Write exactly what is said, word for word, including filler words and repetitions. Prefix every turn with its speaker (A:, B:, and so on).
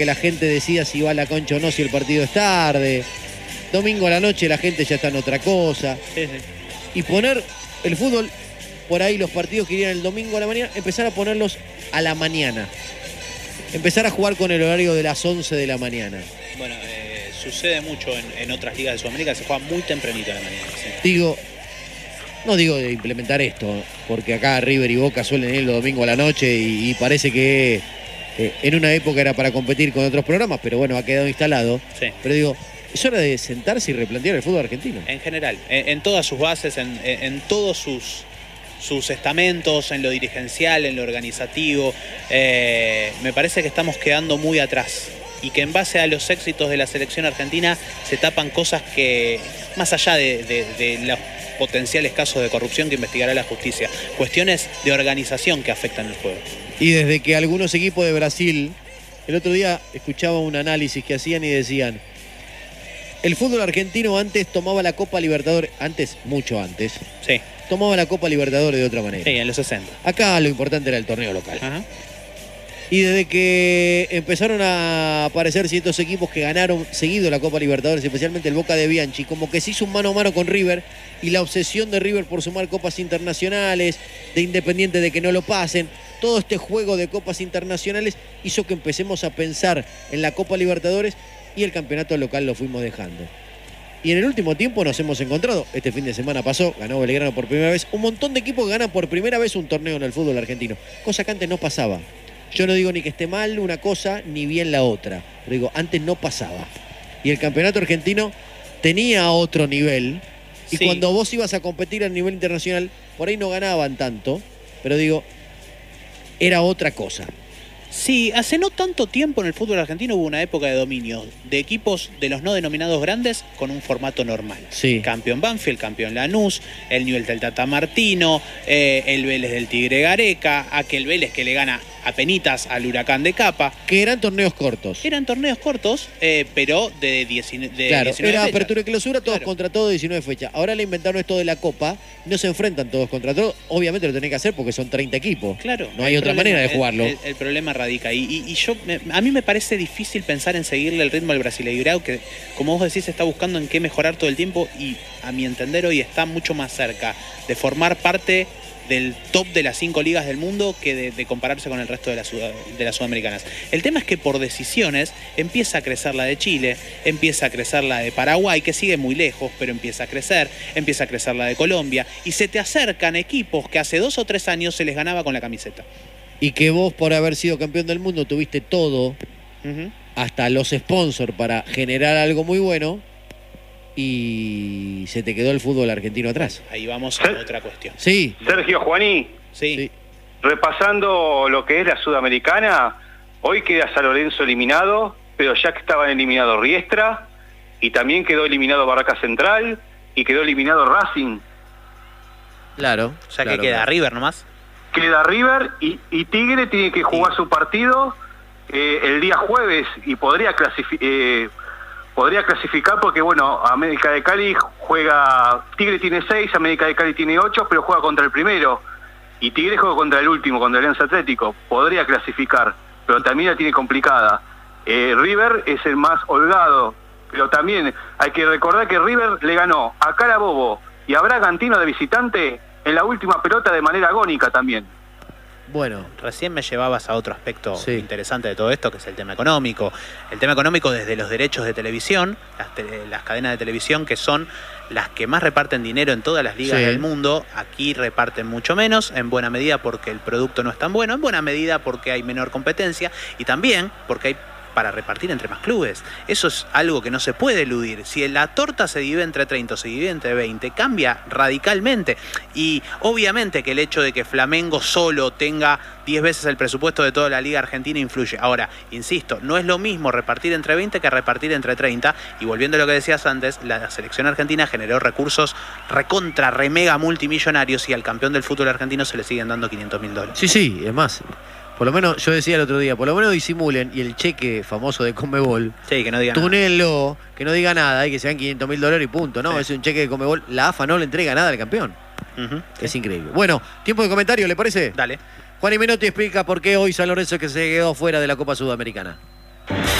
A: que la gente decida si va a la concha o no, si el partido es tarde. Domingo a la noche la gente ya está en otra cosa.
B: Sí, sí.
A: Y poner el fútbol, por ahí los partidos que irían el domingo a la mañana, empezar a ponerlos a la mañana. Empezar a jugar con el horario de las once de la mañana.
B: Bueno, eh, sucede mucho en, en otras ligas de Sudamérica, se juega muy tempranito a la mañana. Sí.
A: Digo, no digo de implementar esto, porque acá River y Boca suelen ir los domingos a la noche y, y parece que eh, en una época era para competir con otros programas, pero bueno, ha quedado instalado.
B: Sí.
A: Pero digo, es hora de sentarse y replantear el fútbol argentino.
B: En general, en, en todas sus bases, en, en, en todos sus, sus estamentos, en lo dirigencial, en lo organizativo. Eh, me parece que estamos quedando muy atrás. Y que en base a los éxitos de la selección argentina se tapan cosas que, más allá de, de, de los potenciales casos de corrupción que investigará la justicia, cuestiones de organización que afectan el juego.
A: Y desde que algunos equipos de Brasil, el otro día escuchaba un análisis que hacían y decían, el fútbol argentino antes tomaba la Copa Libertadores, antes, mucho antes,
B: sí.
A: tomaba la Copa Libertadores de otra manera.
B: Sí, en los sesenta.
A: Acá lo importante era el torneo local.
B: Ajá.
A: Y desde que empezaron a aparecer ciertos equipos que ganaron seguido la Copa Libertadores, especialmente el Boca de Bianchi, como que se hizo un mano a mano con River y la obsesión de River por sumar copas internacionales, de Independiente de que no lo pasen, todo este juego de copas internacionales hizo que empecemos a pensar en la Copa Libertadores y el campeonato local lo fuimos dejando. Y en el último tiempo nos hemos encontrado, este fin de semana pasó, ganó Belgrano por primera vez, un montón de equipos que ganan por primera vez un torneo en el fútbol argentino, cosa que antes no pasaba. Yo no digo ni que esté mal una cosa, ni bien la otra. Pero digo, antes no pasaba. Y el campeonato argentino tenía otro nivel. Y sí, cuando vos ibas a competir a nivel internacional, por ahí no ganaban tanto. Pero digo, era otra cosa.
B: Sí, hace no tanto tiempo en el fútbol argentino hubo una época de dominio de equipos de los no denominados grandes con un formato normal.
A: Sí.
B: Campeón Banfield, campeón Lanús, el Newell's del Tata Martino, eh, el Vélez del Tigre Gareca, aquel Vélez que le gana a penitas al Huracán de Capa.
A: Que eran torneos cortos.
B: Eran torneos cortos, eh, pero de, diecinueve, de
A: claro,
B: diecinueve
A: era
B: fechas.
A: apertura y clausura, todos
B: claro. contra
A: todo, diecinueve fechas. Ahora le inventaron esto de la Copa, no se enfrentan todos contra todos. Obviamente lo tenés que hacer porque son treinta equipos.
B: Claro.
A: No hay otra
B: problema,
A: manera de jugarlo.
B: El, el, el problema radica. Y, y, y yo, me, a mí me parece difícil pensar en seguirle el ritmo al Brasileirao, que como vos decís está buscando en qué mejorar todo el tiempo y a mi entender hoy está mucho más cerca de formar parte del top de las cinco ligas del mundo que de, de compararse con el resto de las, de las sudamericanas. El tema es que por decisiones empieza a crecer la de Chile, empieza a crecer la de Paraguay, que sigue muy lejos, pero empieza a crecer, empieza a crecer la de Colombia, y se te acercan equipos que hace dos o tres años se les ganaba con la camiseta.
A: Y que vos, por haber sido campeón del mundo, tuviste todo, uh-huh. hasta los sponsors para generar algo muy bueno, y se te quedó el fútbol argentino atrás.
B: Ahí vamos a otra cuestión.
A: Sí.
C: Sergio Juaní,
B: sí.
A: sí.
C: repasando lo que es la Sudamericana, hoy queda San Lorenzo eliminado, pero ya que estaban eliminados Riestra, y también quedó eliminado Barraca Central, y quedó eliminado Racing.
A: Claro.
B: O sea
A: claro,
B: que queda
A: claro.
B: River nomás.
C: Queda River, y, y Tigre tiene que jugar sí. su partido eh, el día jueves, y podría clasificar... Eh, Podría clasificar porque, bueno, América de Cali juega... Tigre tiene seis, América de Cali tiene ocho, pero juega contra el primero. Y Tigre juega contra el último, contra el Alianza Atlético. Podría clasificar, pero también la tiene complicada. Eh, River es el más holgado, pero también hay que recordar que River le ganó a Carabobo y a Bragantino de visitante en la última pelota de manera agónica también.
A: Bueno,
B: recién me llevabas a otro aspecto
A: sí.
B: interesante de todo esto, que es el tema económico. El tema económico desde los derechos de televisión, las, te las cadenas de televisión que son las que más reparten dinero en todas las ligas sí. del mundo. Aquí reparten mucho menos, en buena medida porque el producto no es tan bueno, en buena medida porque hay menor competencia y también porque hay para repartir entre más clubes. Eso es algo que no se puede eludir. Si la torta se divide entre treinta o se divide entre veinte, cambia radicalmente. Y obviamente que el hecho de que Flamengo solo tenga diez veces el presupuesto de toda la Liga Argentina influye. Ahora, insisto, no es lo mismo repartir entre veinte que repartir entre treinta. Y volviendo a lo que decías antes, la selección argentina generó recursos recontra, remega multimillonarios y al campeón del fútbol argentino se le siguen dando quinientos mil dólares.
A: Sí, sí, es más. Por lo menos, yo decía el otro día, por lo menos disimulen y el cheque famoso de Conmebol,
B: sí, que no diga
A: túnenlo, que no diga nada y que sean quinientos mil dólares y punto, ¿no? Sí. Es un cheque de Conmebol. La A F A no le entrega nada al campeón. Uh-huh. Es sí. increíble. Bueno, tiempo de comentario, ¿le parece?
B: Dale.
A: Juan y Menotti explica por qué hoy San Lorenzo que se quedó fuera de la Copa Sudamericana.